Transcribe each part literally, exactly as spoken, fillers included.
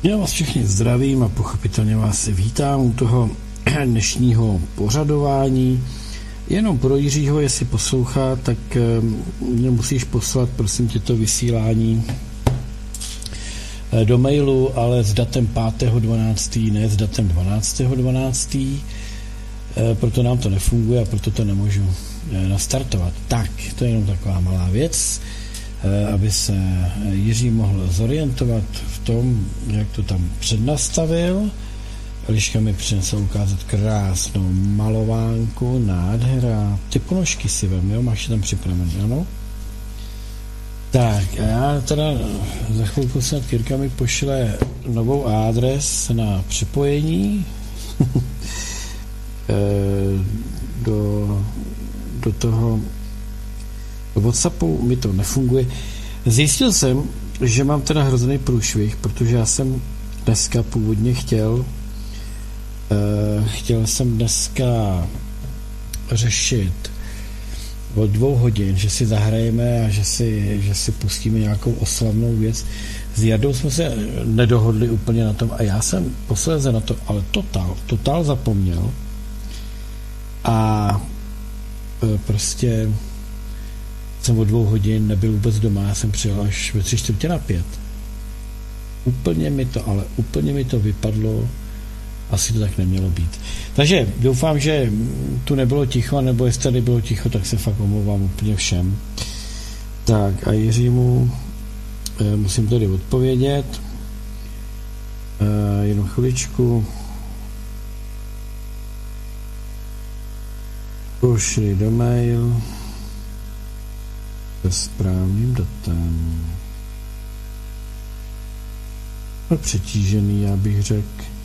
Já vás všechny zdravím a pochopitelně vás vítám u toho dnešního pořadování. Jenom pro Jiřího, jestli poslouchá, tak mě musíš poslat, prosím tě, to vysílání do mailu, ale s datem pátého dvanáctého, ne s datem dvanáctého dvanáctého Proto nám to nefunguje a proto to nemůžu nastartovat. Tak, to je jenom taková malá věc, aby se Jiří mohl zorientovat v tom, jak to tam přednastavil. Eliška mi přinesla ukázat krásnou malovánku, nádhera. Ty ponožky si vem, jo? Máš je tam připravený, ano? Tak, a já teda za chvilku snad Kirka mi pošle novou adres na připojení do, do toho do WhatsAppu mi to nefunguje. Zjistil jsem, že mám teda hrozný průšvih, protože já jsem dneska původně chtěl uh, chtěl jsem dneska řešit od dvou hodin, že si zahrajeme a že si, že si pustíme nějakou oslavnou věc. S Jardou jsme se nedohodli úplně na tom a já jsem posléze na to, ale totál, totál zapomněl a uh, prostě jsem od dvou hodin nebyl vůbec doma, já jsem přijel až ve tři čtvrtě na pět. Úplně mi to, ale úplně mi to vypadlo, asi to tak nemělo být. Takže doufám, že tu nebylo ticho, nebo jestli tady bylo ticho, tak se fakt omlouvám úplně všem. Tak a Jiřímu eh, musím tady odpovědět. Eh, jenom chviličku. Pošli do mail se správným datem. No, přetížený, já bych řekl.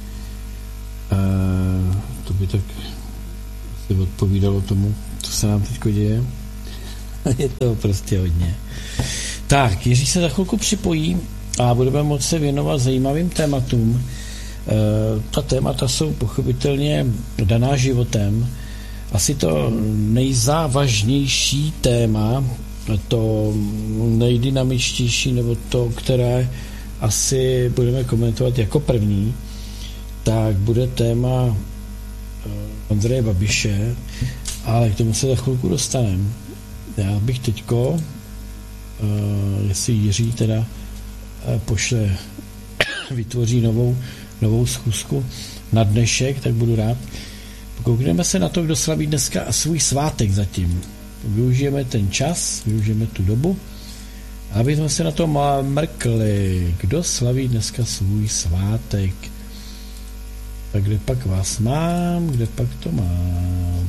E, to by tak si odpovídalo tomu, co se nám teď děje. Je to prostě hodně. Tak, Jiří se za chvilku připojí a budeme moci se věnovat zajímavým tématům. E, ta témata jsou pochopitelně daná životem. Asi to nejzávažnější téma, to nejdynamičtější, nebo to, které asi budeme komentovat jako první, tak bude téma Andreje Babiše, ale k tomu se za chvilku dostaneme. Já bych teďko, jestli Jiří teda pošle, vytvoří novou, novou schůzku na dnešek, tak budu rád. Koukneme se na to, kdo slaví dneska a svůj svátek zatím. Využijeme ten čas, využijeme tu dobu, aby jsme se na to mrkli. Kdo slaví dneska svůj svátek? Tak kde pak vás mám? Kde pak to mám?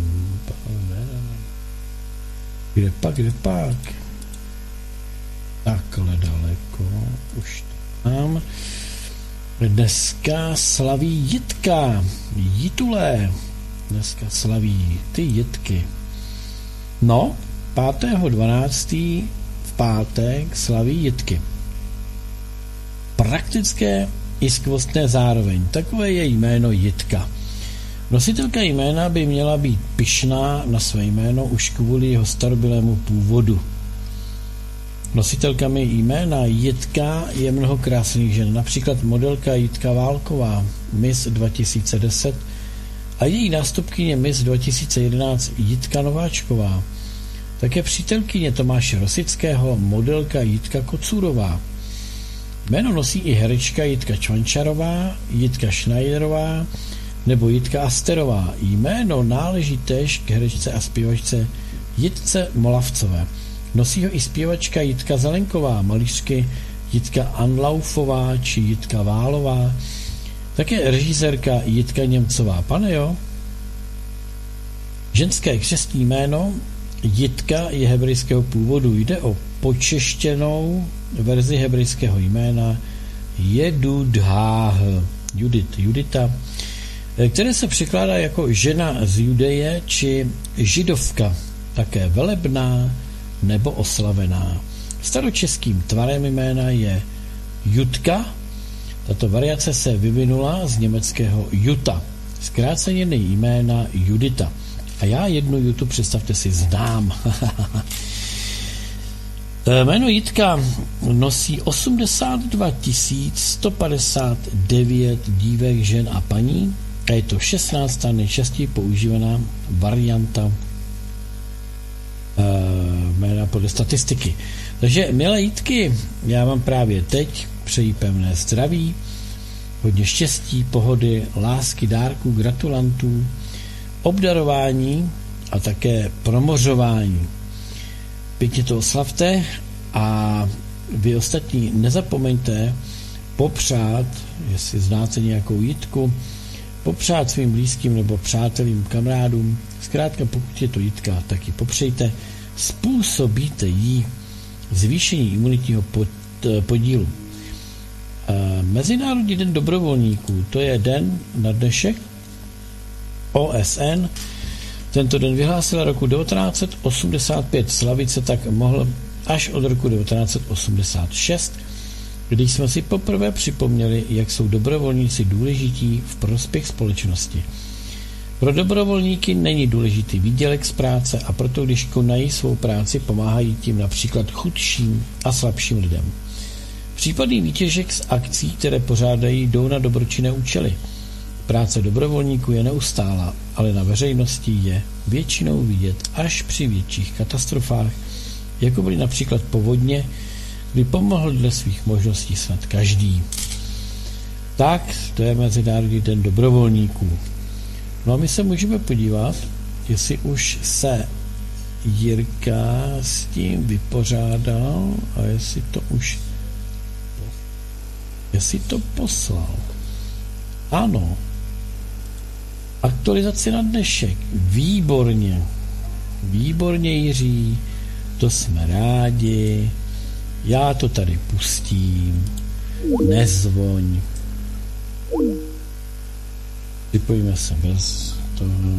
Kde pak, kde pak? Takhle daleko. Už to mám. Dneska slaví Jitka. Jitulé. Dneska slaví ty Jitky. No, pátého dvanáctého v pátek slaví Jitky. Praktické i skvostné zároveň. Takové je jméno Jitka. Nositelka jména by měla být pyšná na své jméno už kvůli jeho starobilému původu. Nositelkami jména Jitka je mnoho krásných žen, například modelka Jitka Válková, Miss dva tisíce deset, a její nástupkyně Miss dva tisíce jedenáct Jitka Nováčková. Také přítelkyně Tomáše Rosického, modelka Jitka Kocurová. Jméno nosí i herečka Jitka Čvančarová, Jitka Schneiderová nebo Jitka Asterová. Jméno náleží též k herečce a zpěvačce Jitce Molavcové. Nosí ho i zpěvačka Jitka Zelenková, malířky Jitka Anlaufová či Jitka Válová. Také režisérka Jitka Němcová. Pane jo? Ženské křestní jméno Jitka je hebrejského původu. Jde o počeštěnou verzi hebrejského jména Jedudháh, Judit, Judita, které se překládá jako žena z Judeje či židovka, také velebná nebo oslavená. Staročeským tvarem jména je Jutka. Tato variace se vyvinula z německého Juta, zkráceně jména Judita. A já jednu Jutu, představte si, znám. Jméno Jitka nosí osmdesát dva tisíc sto padesát devět dívek, žen a paní a je to šestnáctá nejčastěji používaná varianta jména podle statistiky. Takže, milé Jitky, já vám právě teď přeji pevné zdraví, hodně štěstí, pohody, lásky, dárků, gratulantů, obdarování a také promořování. Pěkně to oslavte a vy ostatní nezapomeňte popřát, jestli znáte nějakou Jitku, popřát svým blízkým nebo přátelům, kamarádům. Zkrátka, pokud je to Jitka, tak ji popřejte. Způsobíte jí zvýšení imunitního podílu. Mezinárodní den dobrovolníků, to je den na dnešek O S N. Tento den vyhlásila roku devatenáct set osmdesát pět. Slavit se tak mohl až od roku devatenáct set osmdesát šest, když jsme si poprvé připomněli, jak jsou dobrovolníci důležití v prospěch společnosti. Pro dobrovolníky není důležitý výdělek z práce a proto, když konají svou práci, pomáhají tím například chudším a slabším lidem. Případný výtěžek z akcí, které pořádají, jdou na dobročinné účely. Práce dobrovolníků je neustálá, ale na veřejnosti je většinou vidět až při větších katastrofách, jako byly například povodně, kdy pomohl dle svých možností snad každý. Tak, to je Mezinárodní den dobrovolníků. No a my se můžeme podívat, jestli už se Jirka s tím vypořádal a jestli to už jestli to poslal. Ano. Aktualizaci na dnešek. Výborně. Výborně, Jiří. To jsme rádi. Já to tady pustím. Nezvoň. Připojíme se bez toho.